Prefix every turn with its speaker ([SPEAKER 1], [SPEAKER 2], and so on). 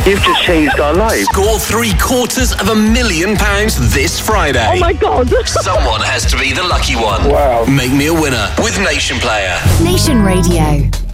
[SPEAKER 1] You've just changed our lives.
[SPEAKER 2] Score £750,000 this Friday.
[SPEAKER 3] Oh my God.
[SPEAKER 2] Someone has to be the lucky one.
[SPEAKER 1] Wow.
[SPEAKER 2] Make me a winner with Nation Player.
[SPEAKER 4] Nation Radio.